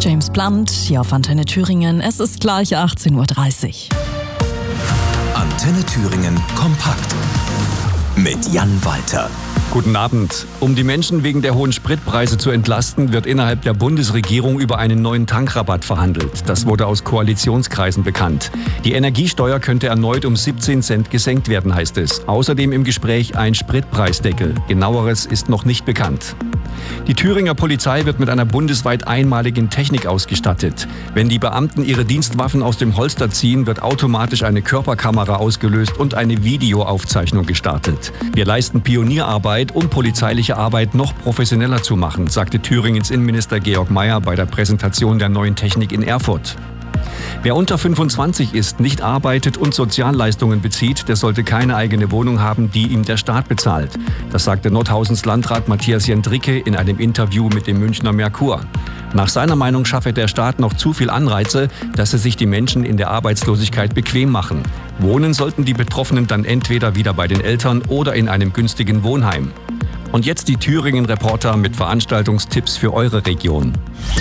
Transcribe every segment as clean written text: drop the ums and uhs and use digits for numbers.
James Blunt hier auf Antenne Thüringen. Es ist gleich 18:30 Uhr. Antenne Thüringen kompakt mit Jan Walter. Guten Abend. Um die Menschen wegen der hohen Spritpreise zu entlasten, wird innerhalb der Bundesregierung über einen neuen Tankrabatt verhandelt. Das wurde aus Koalitionskreisen bekannt. Die Energiesteuer könnte erneut um 17 Cent gesenkt werden, heißt es. Außerdem im Gespräch ein Spritpreisdeckel. Genaueres ist noch nicht bekannt. Die Thüringer Polizei wird mit einer bundesweit einmaligen Technik ausgestattet. Wenn die Beamten ihre Dienstwaffen aus dem Holster ziehen, wird automatisch eine Körperkamera ausgelöst und eine Videoaufzeichnung gestartet. Wir leisten Pionierarbeit, um polizeiliche Arbeit noch professioneller zu machen, sagte Thüringens Innenminister Georg Mayer bei der Präsentation der neuen Technik in Erfurt. Wer unter 25 ist, nicht arbeitet und Sozialleistungen bezieht, der sollte keine eigene Wohnung haben, die ihm der Staat bezahlt. Das sagte Nordhausens Landrat Matthias Jendricke in einem Interview mit dem Münchner Merkur. Nach seiner Meinung schaffe der Staat noch zu viel Anreize, dass es sich die Menschen in der Arbeitslosigkeit bequem machen. Wohnen sollten die Betroffenen dann entweder wieder bei den Eltern oder in einem günstigen Wohnheim. Und jetzt die Thüringen-Reporter mit Veranstaltungstipps für eure Region.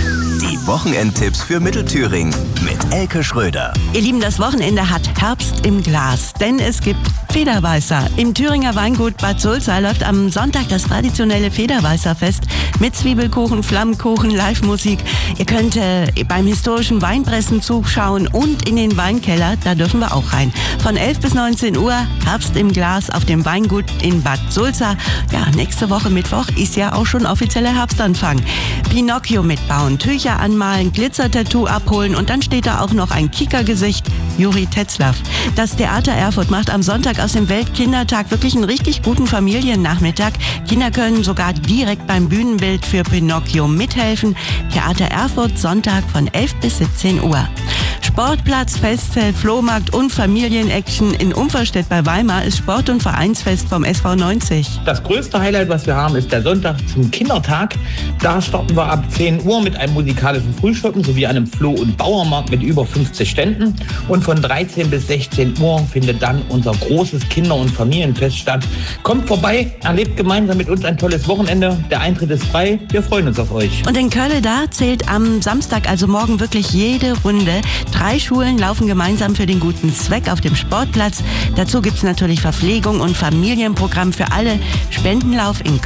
Die Wochenendtipps für Mittelthüringen mit Elke Schröder. Ihr Lieben, das Wochenende hat Herbst im Glas, denn es gibt Federweißer. Im Thüringer Weingut Bad Sulza läuft am Sonntag das traditionelle Federweißerfest mit Zwiebelkuchen, Flammkuchen, Live-Musik. Ihr könnt beim historischen Weinpressen zuschauen und in den Weinkeller, da dürfen wir auch rein. Von 11 bis 19 Uhr Herbst im Glas auf dem Weingut in Bad Sulza. Ja, nächste Woche Mittwoch ist ja auch schon offizieller Herbstanfang. Pinocchio mitbauen, Tücher anmalen, Glitzertattoo abholen und dann steht da auch noch ein Kickergesicht, Juri Tetzlaff. Das Theater Erfurt macht am Sonntag aus dem Weltkindertag wirklich einen richtig guten Familiennachmittag. Kinder können sogar direkt beim Bühnenbild für Pinocchio mithelfen. Theater Erfurt, Sonntag von 11 bis 17 Uhr. Sportplatz, Festzelt, Flohmarkt und Familienaction in Umferstedt bei Weimar ist Sport- und Vereinsfest vom SV 90. Das größte Highlight, was wir haben, ist der Sonntag zum Kindertag. Da starten wir ab 10 Uhr mit einem musikalischen Frühschoppen sowie einem Floh- und Bauernmarkt mit über 50 Ständen. Und von 13 bis 16 Uhr findet dann unser großes Kinder- und Familienfest statt. Kommt vorbei, erlebt gemeinsam mit uns ein tolles Wochenende. Der Eintritt ist frei. Wir freuen uns auf euch. Und in Köln, da zählt am Samstag, also morgen, wirklich jede Runde. 3 Schulen laufen gemeinsam für den guten Zweck auf dem Sportplatz. Dazu gibt es natürlich Verpflegung und Familienprogramm für alle. Spendenlauf in